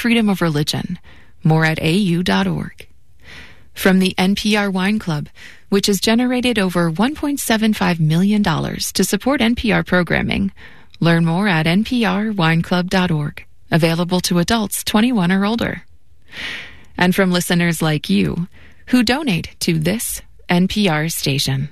freedom of religion. More at au.org. From the NPR Wine Club, which has generated over $1.75 million to support NPR programming. Learn more at nprwineclub.org. Available to adults 21 or older. And from listeners like you, who donate to this NPR station.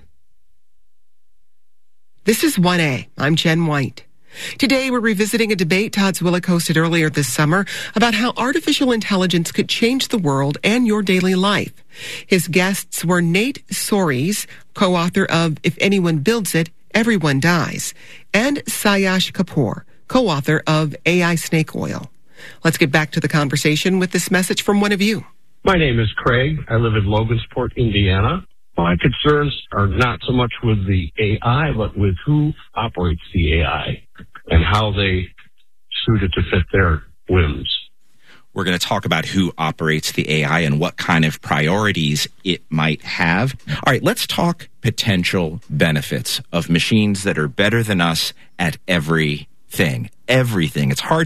This is 1A. I'm Jen White. Today, we're revisiting a debate Todd Zwillich hosted earlier this summer about how artificial intelligence could change the world and your daily life. His guests were Nate Soares, co-author of If Anyone Builds It, Everyone Dies, and Sayash Kapoor, co-author of AI Snake Oil. Let's get back to the conversation with this message from one of you. My name is Craig. I live in Logansport, Indiana. My concerns are not so much with the AI, but with who operates the AI and how they suit it to fit their whims. We're going to talk about who operates the AI and what kind of priorities it might have. All right, let's talk potential benefits of machines that are better than us at everything. Everything. It's hard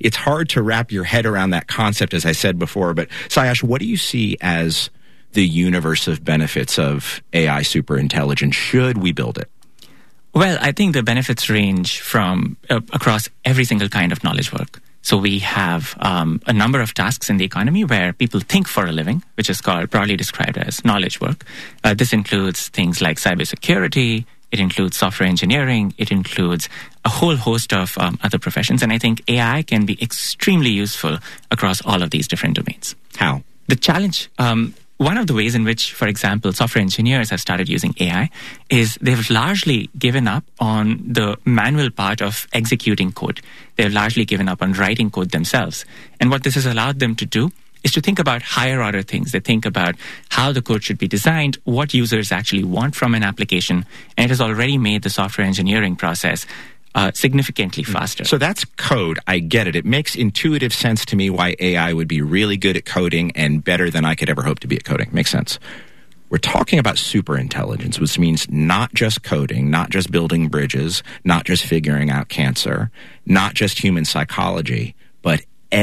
to wrap your head around that concept, as I said before. But Sayash, what do you see as the universe of benefits of AI superintelligence? Should we build it? Well, I think the benefits range from across every single kind of knowledge work. So we have a number of tasks in the economy where people think for a living, which is broadly described as knowledge work. This includes things like cybersecurity. It includes software engineering. It includes a whole host of other professions. And I think AI can be extremely useful across all of these different domains. How? The challenge, one of the ways in which, for example, software engineers have started using AI is they've largely given up on the manual part of executing code. They've largely given up on writing code themselves. And what this has allowed them to do is to think about higher order things. They think about how the code should be designed, what users actually want from an application, and it has already made the software engineering process significantly faster. So that's code. I get it. It makes intuitive sense to me why AI would be really good at coding and better than I could ever hope to be at coding. Makes sense. We're talking about superintelligence, which means not just coding, not just building bridges, not just figuring out cancer, not just human psychology, but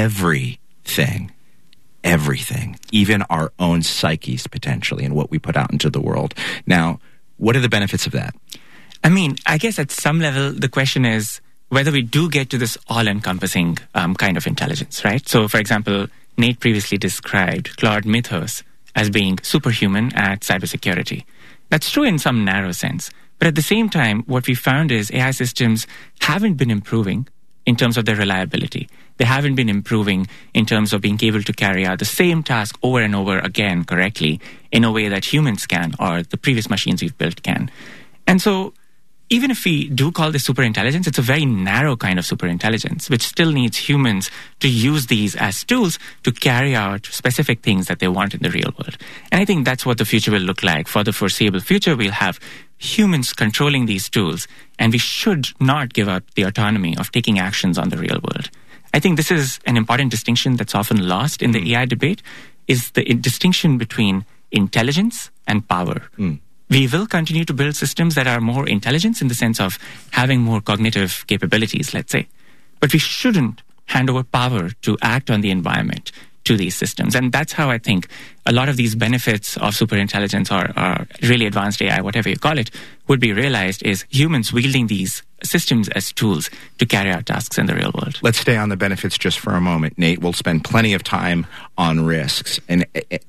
everything. Everything, even our own psyches potentially and what we put out into the world. Now, what are the benefits of that? I mean, I guess at some level, the question is whether we do get to this all-encompassing kind of intelligence, right? So, for example, Nate previously described Claude Mythos as being superhuman at cybersecurity. That's true in some narrow sense. But at the same time, what we found is AI systems haven't been improving in terms of their reliability. They haven't been improving in terms of being able to carry out the same task over and over again correctly in a way that humans can or the previous machines we've built can. And so even if we do call this superintelligence, it's a very narrow kind of superintelligence, which still needs humans to use these as tools to carry out specific things that they want in the real world. And I think that's what the future will look like. For the foreseeable future, we'll have humans controlling these tools, and we should not give up the autonomy of taking actions on the real world. I think this is an important distinction that's often lost in the AI debate, is the distinction between intelligence and power. We will continue to build systems that are more intelligent in the sense of having more cognitive capabilities, let's say. But we shouldn't hand over power to act on the environment to these systems. And that's how I think a lot of these benefits of superintelligence or really advanced AI, whatever you call it, would be realized is humans wielding these systems as tools to carry out tasks in the real world. Let's stay on the benefits just for a moment. Nate, we'll spend plenty of time on risks. And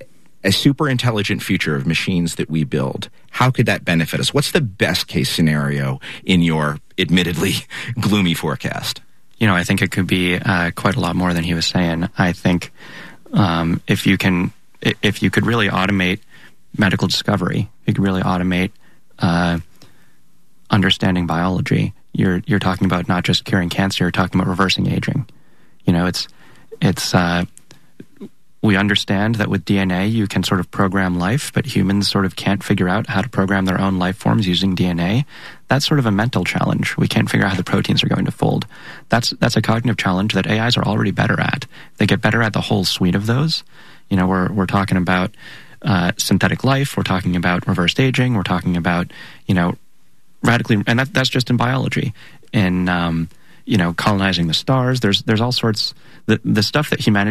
a super intelligent future of machines that we build, how could that benefit us? What's the best case scenario in your admittedly gloomy forecast? You know, I think it could be quite a lot more than he was saying. I think if you could really automate medical discovery, you could really automate understanding biology. You're talking about not just curing cancer, you're talking about reversing aging. You know, it's we understand that with DNA you can sort of program life, but humans sort of can't figure out how to program their own life forms using DNA. That's sort of a mental challenge. We can't figure out how the proteins are going to fold. That's a cognitive challenge that AIs are already better at. They get better at the whole suite of those. You know, we're talking about synthetic life. We're talking about reversed aging. We're talking about, you know, radically, and that's just in biology. In you know, colonizing the stars. There's all sorts. The stuff that humanity